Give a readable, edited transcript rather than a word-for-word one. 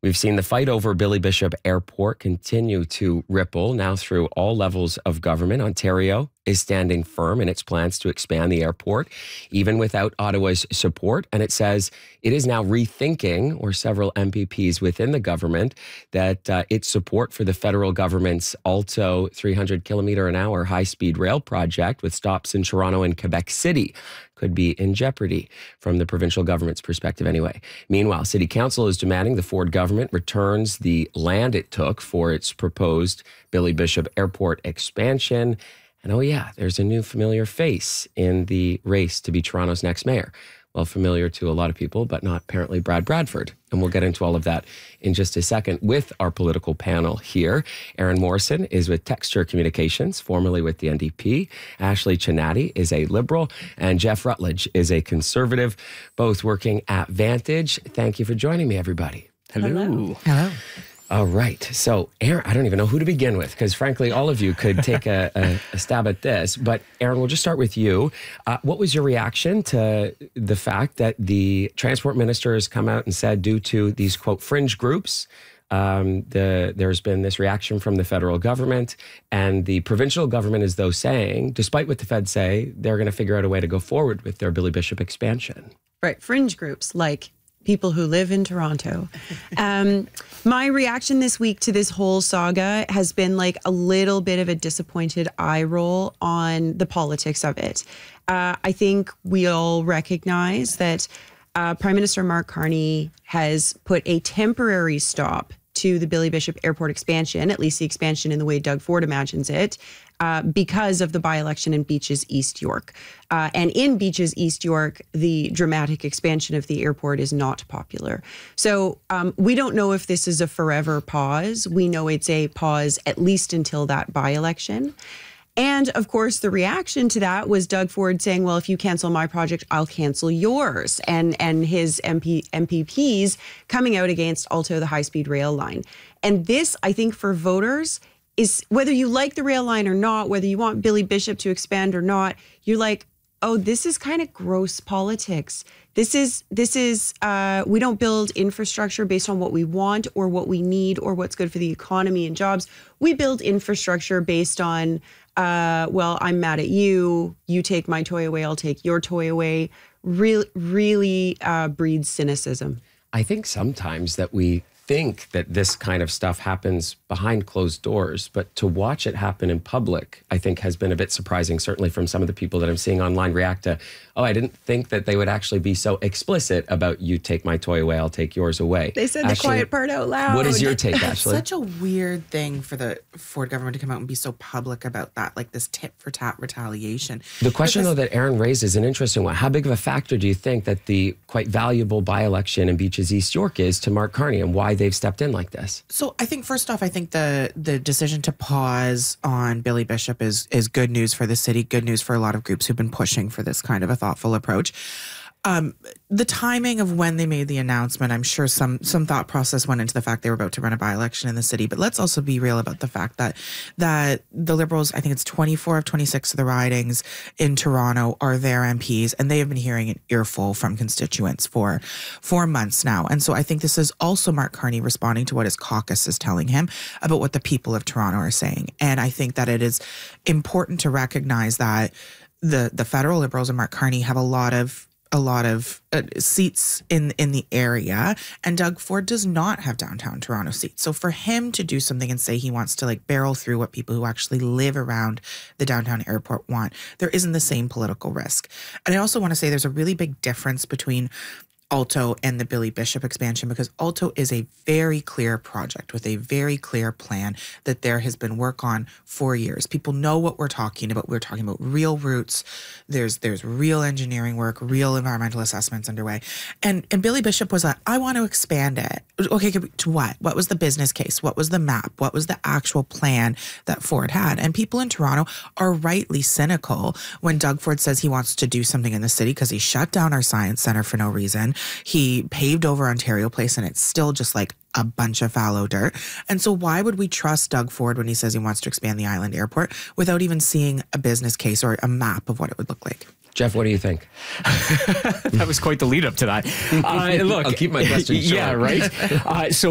We've seen the fight over Billy Bishop Airport continue to ripple now through all levels of government. Ontario is standing firm in its plans to expand the airport, even without Ottawa's support. And it says it is now rethinking, or several MPPs within the government, that its support for the federal government's Alto 300-kilometer-an-hour high-speed rail project with stops in Toronto and Quebec City could be in jeopardy from the provincial government's perspective anyway. Meanwhile, City Council is demanding the Ford government returns the land it took for its proposed Billy Bishop Airport expansion. And oh yeah, there's a new familiar face in the race to be Toronto's next mayor. Well, familiar to a lot of people, but not apparently Brad Bradford. And we'll get into all of that in just a second with our political panel here. Aaron Morrison is with Texture Communications, formerly with the NDP. Ashley Chinati is a Liberal. And Jeff Rutledge is a Conservative, both working at Vantage. Thank you for joining me, everybody. Hello. All right. So, Aaron, I don't even know who to begin with because, frankly, all of you could take a stab at this. But, Aaron, we'll just start with you. What was your reaction to the fact that the transport minister has come out and said, due to these, quote, fringe groups, there's been this reaction from the federal government, and the provincial government is, though, saying, despite what the feds say, they're going to figure out a way to go forward with their Billy Bishop expansion. Right. Fringe groups like people who live in Toronto. My reaction this week to this whole saga has been like a little bit of a disappointed eye roll on the politics of it. I think we all recognize that Prime Minister Mark Carney has put a temporary stop to the Billy Bishop Airport expansion, at least the expansion in the way Doug Ford imagines it, because of the by-election in Beaches East York. And in Beaches East York, the dramatic expansion of the airport is not popular. So we don't know if this is a forever pause. We know it's a pause at least until that by-election. And of course, the reaction to that was Doug Ford saying, well, if you cancel my project, I'll cancel yours. And his MPPs coming out against Alto, the high-speed rail line. And this, I think, for voters is, whether you like the rail line or not, whether you want Billy Bishop to expand or not, you're like, oh, this is kind of gross politics. This is we don't build infrastructure based on what we want or what we need or what's good for the economy and jobs. We build infrastructure based on, well, I'm mad at you. You take my toy away, I'll take your toy away. Really breeds cynicism. I think sometimes that we think that this kind of stuff happens behind closed doors, but to watch it happen in public, I think has been a bit surprising, certainly from some of the people that I'm seeing online react to, oh, I didn't think that they would actually be so explicit about you take my toy away, I'll take yours away. They said Ashley, the quiet part out loud. What is your take, Ashley? It's such a weird thing for the Ford government to come out and be so public about that, like this tit-for-tat retaliation. The question, though, that Aaron raised is an interesting one. How big of a factor do you think that the quite valuable by-election in Beaches East York is to Mark Carney and why they've stepped in like this? So I think, first off, I think the decision to pause on Billy Bishop is good news for the city, good news for a lot of groups who've been pushing for this kind of a thoughtful approach. The timing of when they made the announcement, I'm sure some thought process went into the fact they were about to run a by-election in the city. But let's also be real about the fact that the Liberals, I think it's 24 of 26 of the ridings in Toronto are their MPs, and they have been hearing an earful from constituents for 4 months now. And so I think this is also Mark Carney responding to what his caucus is telling him about what the people of Toronto are saying. And I think that it is important to recognize that the federal Liberals and Mark Carney have a lot of seats in the area, and Doug Ford does not have downtown Toronto seats. So for him to do something and say he wants to like barrel through what people who actually live around the downtown airport want, there isn't the same political risk. And I also want to say there's a really big difference between Alto and the Billy Bishop expansion, because Alto is a very clear project with a very clear plan that there has been work on for years. People know what we're talking about. We're talking about real routes. There's real engineering work, real environmental assessments underway. And Billy Bishop was like, I want to expand it. Okay, to what? What was the business case? What was the map? What was the actual plan that Ford had? And people in Toronto are rightly cynical when Doug Ford says he wants to do something in the city because he shut down our science center for no reason. He paved over Ontario Place, and it's still just like a bunch of fallow dirt. And so why would we trust Doug Ford when he says he wants to expand the Island Airport without even seeing a business case or a map of what it would look like? Jeff, what do you think? That was quite the lead up to that. Look, I'll keep my questions short. Yeah, right. So